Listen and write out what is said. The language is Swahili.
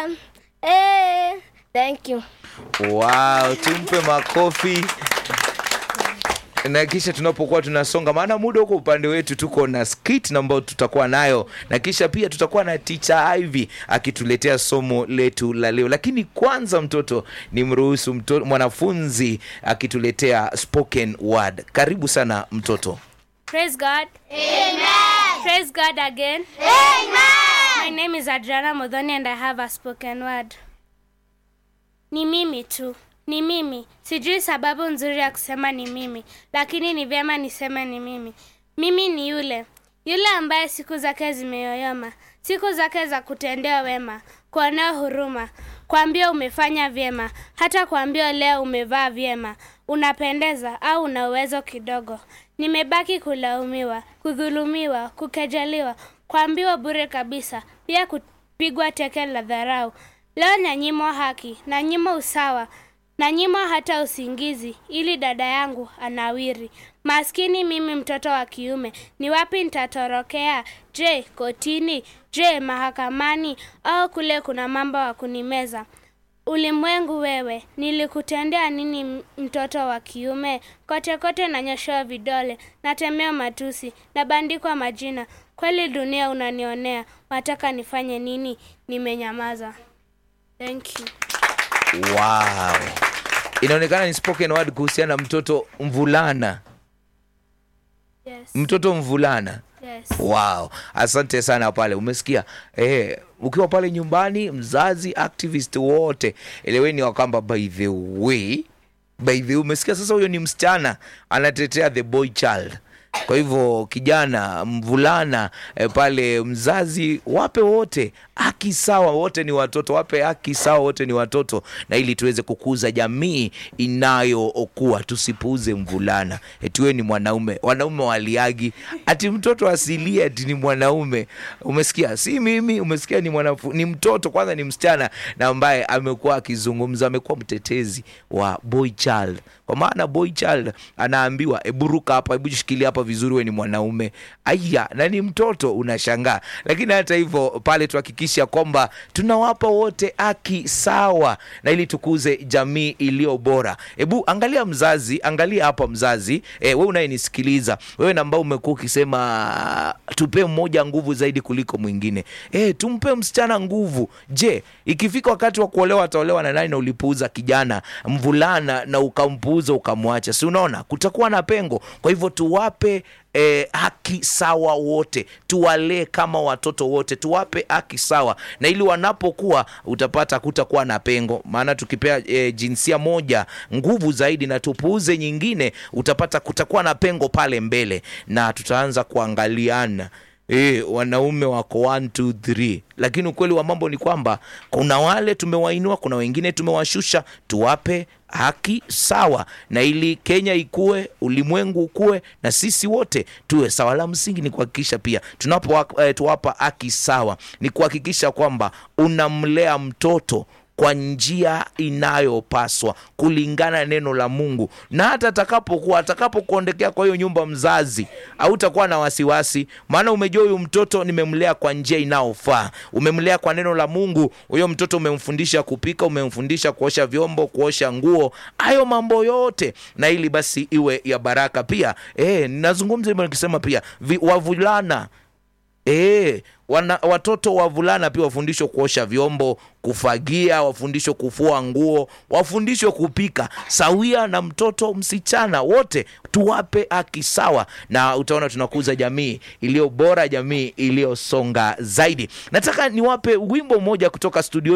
Thank you. Wow, tumpe makofi. Na kisha tunapokuwa tunasonga, maana muda uko upande wetu, tuko na skit ambayo tutakuwa nayo, na kisha pia tutakuwa na teacher Ivy akituletea somo letu la leo. Lakini kwanza mtoto ni mruhusu mwanafunzi akituletea spoken word. Karibu sana mtoto. Praise God. Amen. Praise God again. Amen. My name is Adriana Modhoni and I have a spoken word. Ni mimi tu. Ni mimi. Sijui sababu nzuri ya kusema ni mimi, lakini ni vyema niseme ni mimi. Mimi ni yule ambaye siku zake zimeyoyoma, siku zake za kutendewa wema, kuonewa huruma, kuambiwa umefanya vyema, hata kuambiwa leo umevaa vyema, unapendeza au una uwezo kidogo. Nimebaki kulaumiwa, kudhulumiwa, kukejeliwa, kuambiwa bure kabisa, pia kupigwa teke la dharau. Leo nanyimwa haki, nanyimwa usawa, nanyimwa hata usingizi, ili dada yangu anawiri. Maskini mimi mtoto wa kiume, ni wapi nitatorokea? Je, kotini? Je, mahakamani? Au kule kuna mambo wa kunimeza? Ulimwengu wewe, nilikutendea nini mtoto wa kiume? Kote kote nanyoshewa vidole, natemewa matusi, nabandikwa majina. Kweli dunia unanionea, wataka nifanye nini? Nimenyamaza. Thank you. Wow. Inaonekana ni spoken word kuhusiana na mtoto mvulana. Yes. Mtoto mvulana. Yes. Wow. Asante sana pale. Umesikia? Ukiwa pale nyumbani, mzazi, activist wote, eleweni wakamba by the way, umesikia sasa, huyo ni msichana anatetea the boy child. Kwa hivyo kijana, mvulana, pale mzazi, wape wote haki sawa, wote ni watoto, wape haki sawa, wote ni watoto, na ili tuweze kukuza jamii inayokuwa. Tusipuuze mvulana. Tuwe ni mwanaume. Wanaume waliagi ati mtoto asilie ati ni mwanaume. Umesikia? Si mimi, umesikia, ni mtoto kwanza, ni msichana, na ambaye amekuwa akizungumza, amekuwa mtetezi wa boy child. Kwa maana boy child anaambiwa eburuka hapa, hebu jishikilia hapa vizuri, wewe ni mwanaume. Aya, na ni mtoto, unashangaa. Lakini hata hivyo pale tuhakikisha kwamba tunawapa wote haki sawa, na ili tukuze jamii iliyo bora. Hebu angalia mzazi, angalia hapa mzazi, wewe unayenisikiliza, wewe na ambao umekuwa ukisema tupe mmoja nguvu zaidi kuliko mwingine. Tumpe msichana nguvu. Je, ikifika wakati wa kuolewa ataolewa na nani, na ulipuuza kijana mvulana na ukampuuza ukamwacha? Si unaona kutakuwa na pengo. Kwa hivyo tuwape haki sawa wote, tuwalee kama watoto wote, tuwape haki sawa, na ili wanapokuwa utapata kutakuwa na pengo. Maana tukipea jinsia moja nguvu zaidi na tupuuze nyingine, utapata kutakuwa na pengo pale mbele, na tutaanza kuangaliana wanaume wako 1 2 3. Lakini ukweli wa mambo ni kwamba kuna wale tumewainua, kuna wengine tumewashusha. Tuwape haki sawa, na ili Kenya ikue, ulimwengu ukue, na sisi wote tuwe sawa. La msingi ni kuhakikisha pia tuwapa haki sawa, ni kuhakikisha kwamba unamlea mtoto kwa njia inayopaswa kulingana na neno la Mungu, na hata atakapokuondekea kwa hiyo nyumba mzazi, hautakuwa na wasiwasi, maana umejua huyu mtoto nimemlea kwa njia inayofaa. Umemlea kwa neno la Mungu. Huyo mtoto umemfundisha kupika, umemfundisha kuosha vyombo, kuosha nguo, hayo mambo yote, na ili basi iwe ya baraka pia. Ninazungumza hivyo nikisema pia wavulana, watoto wavulana pia wafundishwe kuosha vyombo, kufagia, wafundishwe kufua nguo, wafundishwe kupika sawia na mtoto msichana. Wote tuwape haki sawa, na utaona tunakuza jamii iliyo bora, jamii iliyosonga zaidi. Nataka niwape wimbo mmoja kutoka studio